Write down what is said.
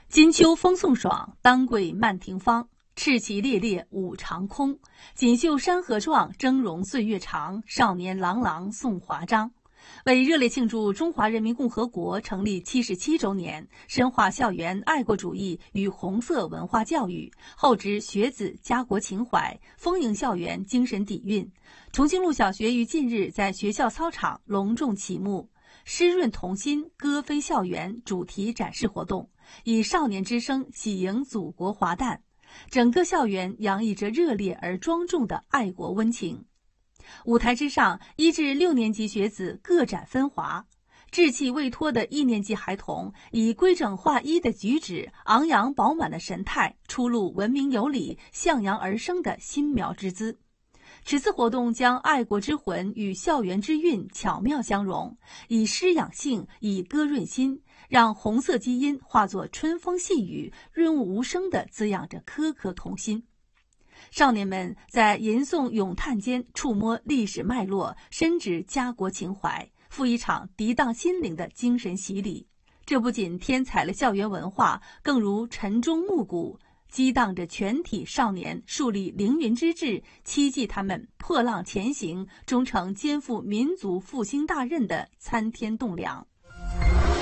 金秋风送爽，当归漫庭芳。赤旗猎猎五常空，锦绣山河壮，峥嵘岁月长。少年郎朗送华章。为热烈庆祝中华人民共和国成立77周年，深化校园爱国主义与红色文化教育，厚植学子家国情怀，丰盈校园精神底蕴。重庆路小学于近日在学校操场隆重启幕湿润童心，歌飞校园主题展示活动，以少年之声喜迎祖国华诞。整个校园洋溢着热烈而庄重的爱国温情。舞台之上，1至6年级学子各展风华，稚气未脱的1年级孩童以规整划一的举止、昂扬饱满的神态，出露文明有礼、向阳而生的新苗之姿。此次活动将爱国之魂与校园之韵巧妙相融，以诗养性，以歌润心，让红色基因化作春风细雨，润物无声地滋养着颗颗童心。少年们在吟诵咏叹间触摸历史脉络，深植家国情怀，赴一场涤荡心灵的精神洗礼。这不仅添彩了校园文化，更如晨钟暮鼓，激荡着全体少年树立凌云之志，期冀他们破浪前行，终成肩负民族复兴大任的参天栋梁。